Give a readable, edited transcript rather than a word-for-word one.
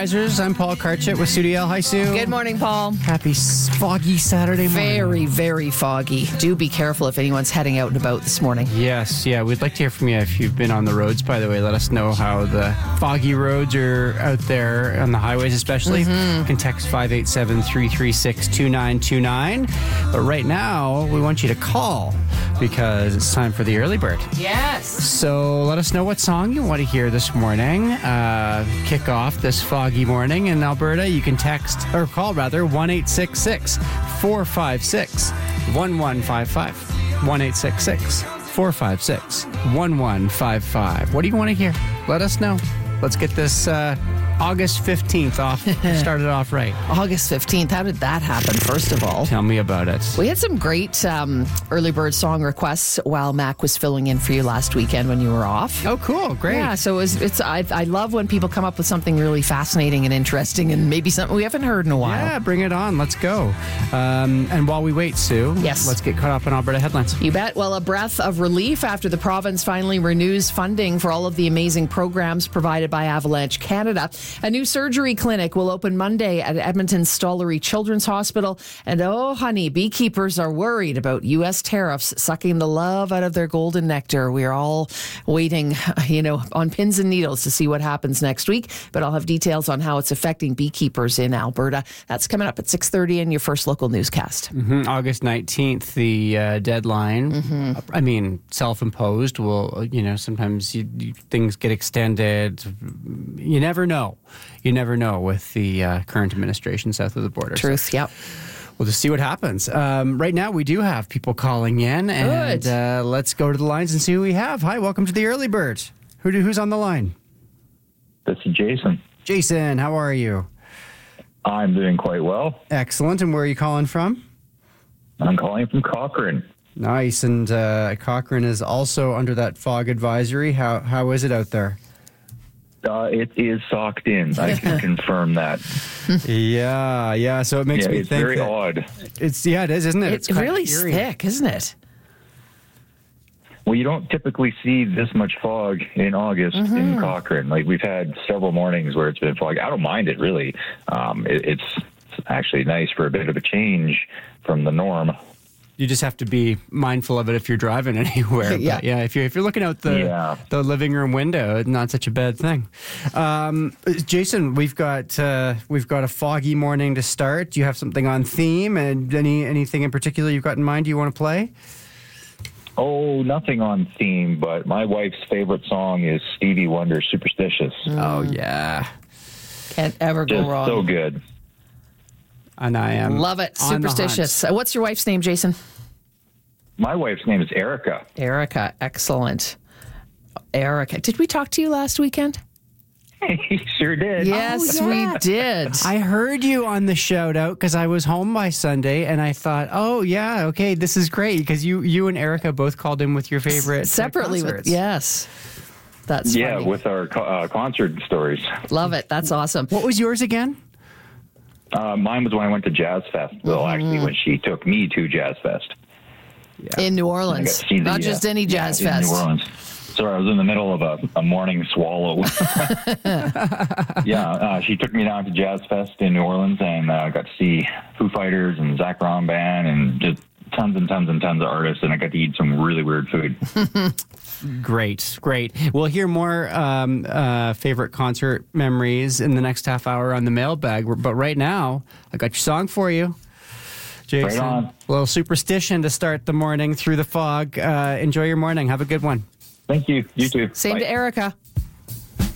Risers. I'm Paul Karchit with Sue DL. Hi, Sue. Good morning, Paul. Happy foggy Saturday morning. Very, very foggy. Do be careful if anyone's heading out and about this morning. Yes, yeah. We'd like to hear from you if you've been on the roads, by the way. Let us know how the foggy roads are out there on the highways especially. You can text 587-336-2929. But right now, we want you to call because it's time for the early bird. Yes. So let us know what song you want to hear this morning. Kick off this foggy morning in Alberta. You can text, or call rather, 1-866-456-1155. 1-866-456-1155. What do you want to hear? Let us know. Let's get this August 15th started off right. August 15th. How did that happen, first of all? Tell me about it. We had some great early bird song requests while Mac was filling in for you last weekend when you were off. Oh, cool. Great. Yeah, so I love when people come up with something really fascinating and interesting and maybe something we haven't heard in a while. Yeah, bring it on. Let's go. And while we wait, Sue, yes, let's get caught up in Alberta headlines. You bet. Well, a breath of relief after the province finally renews funding for all of the amazing programs provided by Avalanche Canada. A new surgery clinic will open Monday at Edmonton's Stollery Children's Hospital. And oh, honey, beekeepers are worried about U.S. tariffs sucking the love out of their golden nectar. We're all waiting, on pins and needles to see what happens next week. But I'll have details on how it's affecting beekeepers in Alberta. That's coming up at 6:30 in your first local newscast. August 19th, the deadline. I mean, self-imposed. Well, sometimes things get extended. You never know. You never know with the current administration south of the border. Truth, so yep. We'll just see what happens. Right now, we do have people calling in. And let's go to the lines and see who we have. Hi, welcome to the Early Bird. Who's on the line? This is Jason. Jason, how are you? I'm doing quite well. Excellent. And where are you calling from? I'm calling from Cochrane. Nice. And Cochrane is also under that fog advisory. How is it out there? It is socked in. I can confirm that. Yeah. So it makes me it's think very odd. It is, isn't it? It's really thick, isn't it? Well, you don't typically see this much fog in August in Cochrane. Like, we've had several mornings where it's been fog. I don't mind it, really. It's actually nice for a bit of a change from the norm. You just have to be mindful of it if you're driving anywhere. Yeah. But if you're looking out the living room window, it's not such a bad thing. Jason, we've got a foggy morning to start. Do you have something on theme and anything in particular you've got in mind you want to play? Oh, nothing on theme, but my wife's favorite song is Stevie Wonder's Superstitious. Oh, yeah. Can't ever go Just wrong. so good. And I am love it. Superstitious. What's your wife's name, Jason? My wife's name is Erica. Erica. Excellent. Erica. Did we talk to you last weekend? He sure did. Yes, we did. I heard you on the shout out because I was home by Sunday and I thought, oh, yeah, okay, this is great because you and Erica both called in with your favorite separately. Yes. That's funny. With our concert stories. Love it. That's awesome. What was yours again? Mine was when I went to Jazz Fest. Well, actually, when she took me to Jazz Fest. Yeah. In New Orleans. Not just any Jazz Fest. In New Orleans. Sorry, I was in the middle of a morning swallow. She took me down to Jazz Fest in New Orleans and got to see Foo Fighters and Zach Brown Band and just tons and tons and tons of artists, and I got to eat some really weird food. Great. We'll hear more favorite concert memories in the next half hour on the mailbag, but right now, I got your song for you. Jason, right on. A little Superstition to start the morning through the fog. Enjoy your morning. Have a good one. Thank you. You too. Same Bye. to Erica.